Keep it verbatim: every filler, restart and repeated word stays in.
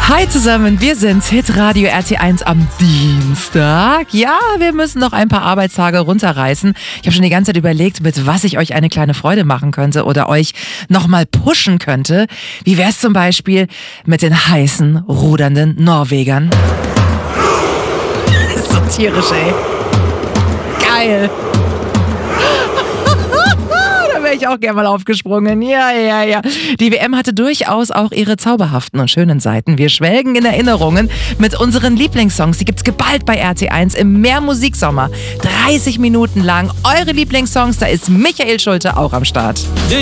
Hi zusammen, wir sind Hitradio R T eins am Dienstag. Ja, wir müssen noch ein paar Arbeitstage runterreißen. Ich habe schon die ganze Zeit überlegt, mit was ich euch eine kleine Freude machen könnte oder euch nochmal pushen könnte. Wie wäre es zum Beispiel mit den heißen, rudernden Norwegern? Das ist so tierisch, ey. Geil. Wäre ich auch gerne mal aufgesprungen. Ja, ja, ja. Die W M hatte durchaus auch ihre zauberhaften und schönen Seiten. Wir schwelgen in Erinnerungen mit unseren Lieblingssongs. Die gibt's geballt bei R T eins im Mehr Musiksommer. dreißig Minuten lang eure Lieblingssongs. Da ist Michael Schulte auch am Start.